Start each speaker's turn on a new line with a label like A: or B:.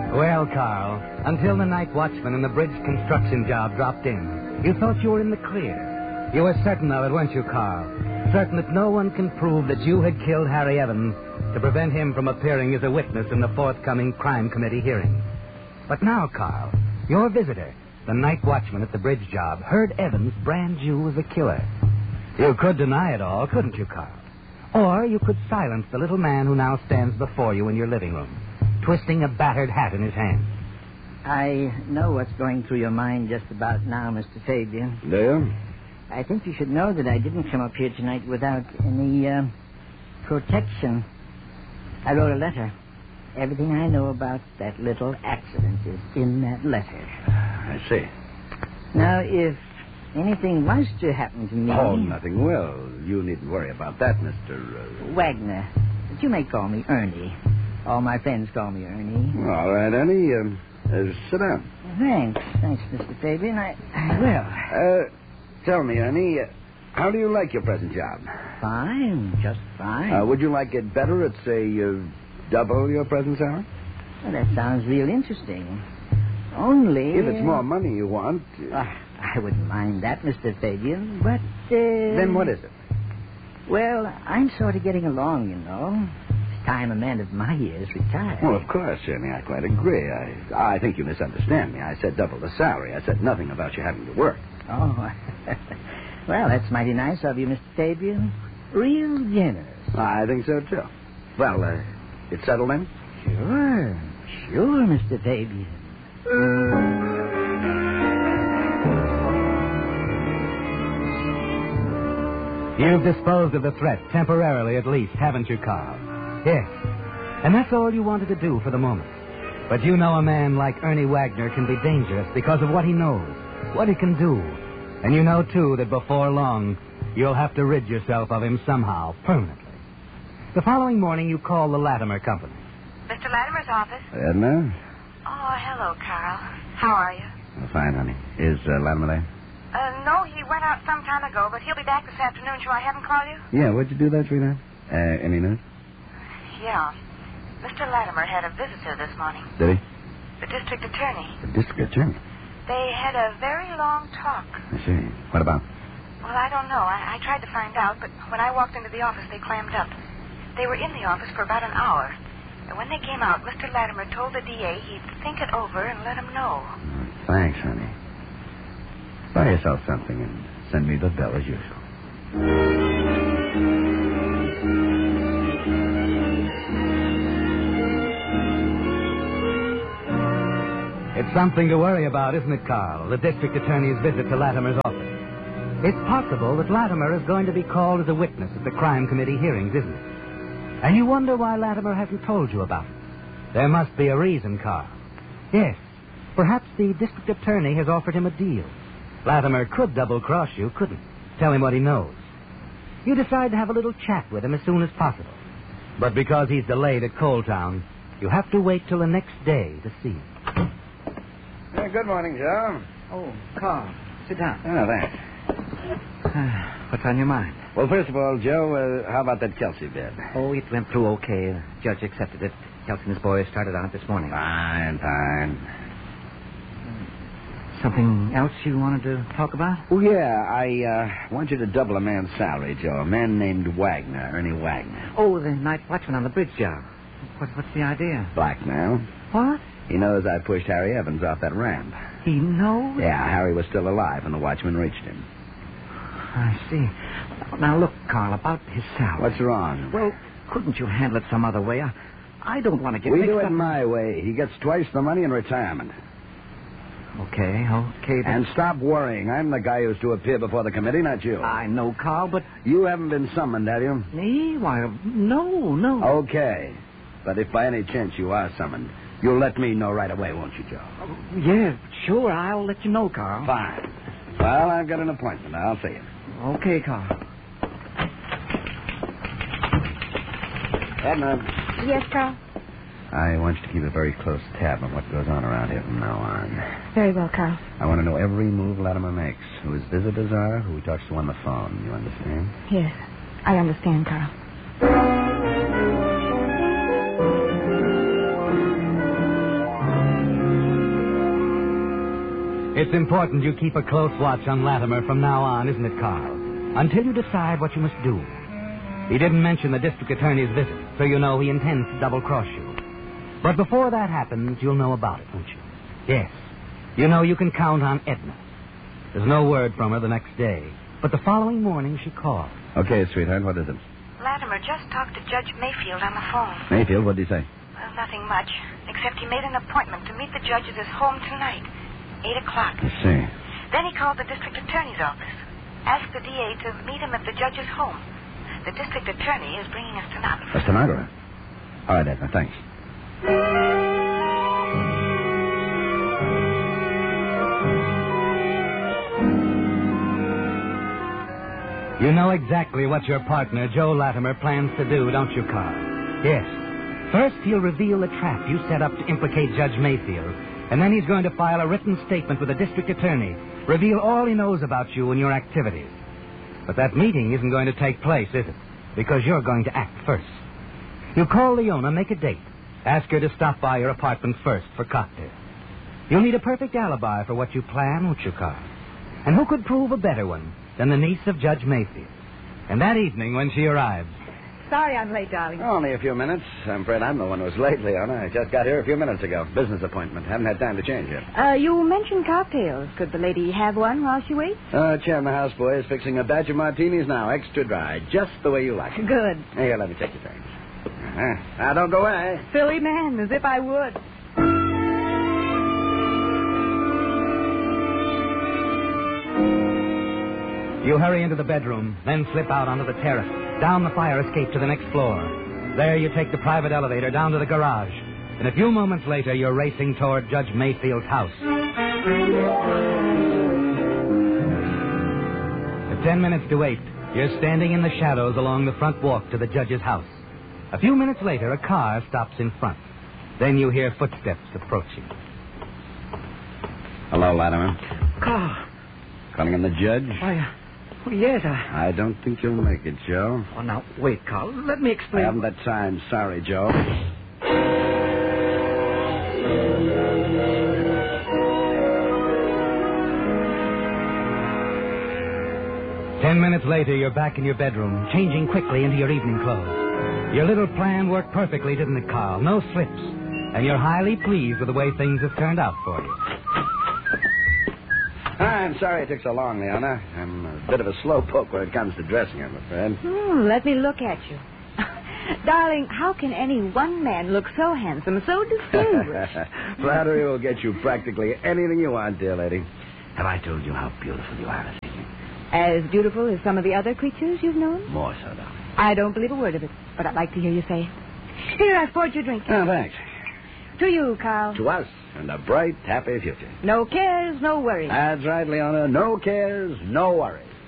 A: Well, Carl, until the night watchman and the bridge construction job dropped in, you thought you were in the clear. You were certain of it, weren't you, Carl? Certain that no one can prove that you had killed Harry Evans to prevent him from appearing as a witness in the forthcoming crime committee hearing. But now, Carl, your visitor, the night watchman at the bridge job, heard Evans brand you as a killer. You could deny it all, couldn't you, Carl? Or you could silence the little man who now stands before you in your living room, twisting a battered hat in his hand.
B: I know what's going through your mind just about now, Mr. Fabian.
C: Do you?
B: I think you should know that I didn't come up here tonight without any, protection. I wrote a letter. Everything I know about that little accident is in that letter.
C: I see.
B: Now, if anything was to happen to me...
C: Oh, nothing will. You needn't worry about that, Mr.
B: Wagner. But you may call me Ernie. All my friends call me Ernie.
C: All right, Ernie. Sit down.
B: Thanks. Thanks, Mr. Fabian. I will.
C: Tell me, Ernie, how do you like your present job?
B: Fine. Just fine.
C: Would you like it better at, say, double your present salary?
B: Well, that sounds real interesting. Only...
C: If it's more money you want...
B: I wouldn't mind that, Mr. Fabian, but...
C: Then what is it?
B: Well, I'm sort of getting along, you know. It's time a man of my years retired.
C: Well, of course, Ernie, I quite agree. I think you misunderstand me. I said double the salary. I said nothing about you having to work.
B: Oh, well, that's mighty nice of you, Mr. Fabian. Real generous.
C: I think so, too. Well, it's settled then?
B: Sure, Mr. Fabian.
A: You've disposed of the threat, temporarily at least, haven't you, Carl? Yes. And that's all you wanted to do for the moment. But you know a man like Ernie Wagner can be dangerous because of what he knows, what he can do. And you know, too, that before long, you'll have to rid yourself of him somehow, permanently. The following morning, you call the Latimer Company.
D: Mr. Latimer's office.
C: Edna?
D: Oh, hello, Carl. How are you?
C: Fine, honey. Is Latimer there?
D: No, he went out some time ago, but he'll be back this afternoon. Shall I have him call you?
C: Yeah, what'd you do there, sweetheart? Any news?
D: Yeah. Mr. Latimer had a visitor this morning.
C: Did he?
D: The district attorney.
C: The district attorney?
D: They had a very long talk.
C: I see. What about?
D: Well, I don't know. I tried to find out, but when I walked into the office, they clammed up. They were in the office for about an hour. And when they came out, Mr. Latimer told the DA he'd think it over and let him know.
C: Thanks, honey. Buy yourself something and send me the bill as usual.
A: It's something to worry about, isn't it, Carl? The district attorney's visit to Latimer's office. It's possible that Latimer is going to be called as a witness at the crime committee hearings, isn't it? And you wonder why Latimer hasn't told you about it. There must be a reason, Carl. Yes, perhaps the district attorney has offered him a deal. Latimer could double-cross you, couldn't he? Tell him what he knows. You decide to have a little chat with him as soon as possible. But because he's delayed at Coaltown, you have to wait till the next day to see him.
C: Good morning, Joe.
B: Oh, Carl, sit down.
C: Oh, thanks.
B: What's on your mind?
C: Well, first of all, Joe, how about that Kelsey bid?
B: Oh, it went through okay. The judge accepted it. Kelsey and his boys started on it this morning.
C: Fine.
B: Something else you wanted to talk about?
C: Oh, yeah. I want you to double a man's salary, Joe. A man named Wagner, Ernie Wagner.
B: Oh, the night watchman on the bridge job. What's the idea?
C: Blackmail.
B: What?
C: He knows I pushed Harry Evans off that ramp.
B: He knows?
C: Yeah, Harry was still alive when the watchman reached him.
B: I see. Now, look, Carl, about his salary.
C: What's wrong?
B: Well, couldn't you handle it some other way? I don't want to get
C: We
B: mixed
C: do
B: up.
C: it my way. He gets twice the money in retirement.
B: Okay. Then.
C: And stop worrying. I'm the guy who's to appear before the committee, not you.
B: I know, Carl, but...
C: You haven't been summoned, have you?
B: Me? Why, no.
C: Okay. But if by any chance you are summoned, you'll let me know right away, won't you, Joe?
B: Yeah, sure. I'll let you know, Carl.
C: Fine. Well, I've got an appointment. I'll see you.
B: Okay, Carl.
C: Edna.
D: Yes, Carl?
C: I want you to keep a very close tab on what goes on around here from now on.
D: Very well, Carl.
C: I want to know every move Latimer makes, who his visitors are, who he talks to on the phone. You understand?
D: Yes, I understand, Carl.
A: It's important you keep a close watch on Latimer from now on, isn't it, Carl? Until you decide what you must do. He didn't mention the district attorney's visit, so you know he intends to double-cross you. But before that happens, you'll know about it, won't you? Yes. You know you can count on Edna. There's no word from her the next day, but the following morning she called.
C: Okay, sweetheart, what is it?
D: Latimer just talked to Judge Mayfield on the phone.
C: Mayfield, what did he say?
D: Well, nothing much, except he made an appointment to meet the judge at his home tonight, 8 o'clock.
C: I see.
D: Then he called the district attorney's office, asked the DA to meet him at the judge's home. The district attorney is bringing a stenographer.
C: A stenographer? All right, Edna, thanks.
A: You know exactly what your partner, Joe Latimer, plans to do, don't you, Carl? Yes. First, he'll reveal the trap you set up to implicate Judge Mayfield, and then he's going to file a written statement with the district attorney, reveal all he knows about you and your activities. But that meeting isn't going to take place, is it? Because you're going to act first. You call Leona, make a date. Ask her to stop by your apartment first for cocktails. You'll need a perfect alibi for what you plan, won't you, Carl? And who could prove a better one than the niece of Judge Mayfield? And that evening, when she arrives...
E: Sorry I'm late, darling.
C: Only a few minutes. I'm afraid I'm the one who's late, Leona. I just got here a few minutes ago. Business appointment. Haven't had time to change yet.
E: You mentioned cocktails. Could the lady have one while she waits?
C: Chairman houseboy is fixing a batch of martinis now, extra dry, just the way you like it.
E: Good.
C: Here, let me take your turn. Now, don't go away.
E: Silly man, as if I would.
A: You hurry into the bedroom, then slip out onto the terrace, down the fire escape to the next floor. There you take the private elevator down to the garage. And a few moments later, you're racing toward Judge Mayfield's house. With 10 minutes to wait, you're standing in the shadows along the front walk to the judge's house. A few minutes later, a car stops in front. Then you hear footsteps approaching.
C: Hello, Latimer.
B: Carl.
C: Calling in the judge?
B: Oh, yes,
C: I don't think you'll make it, Joe.
B: Oh, now, wait, Carl. Let me explain.
C: I haven't that time. Sorry, Joe.
A: 10 minutes later, you're back in your bedroom, changing quickly into your evening clothes. Your little plan worked perfectly, didn't it, Carl? No slips. And you're highly pleased with the way things have turned out for you.
C: I'm sorry it took so long, Leona. I'm a bit of a slowpoke when it comes to dressing, I'm afraid.
E: Let me look at you. Darling, how can any one man look so handsome, so distinguished?
C: Flattery will get you practically anything you want, dear lady. Have I told you how beautiful you are this evening?
E: As beautiful as some of the other creatures you've known?
C: More so, darling.
E: I don't believe a word of it, but I'd like to hear you say it. Here, I've poured your drink.
C: Oh, thanks.
E: To you, Carl.
C: To us, and a bright, happy future.
E: No cares, no worries.
C: That's right, Leona. No cares, no worries.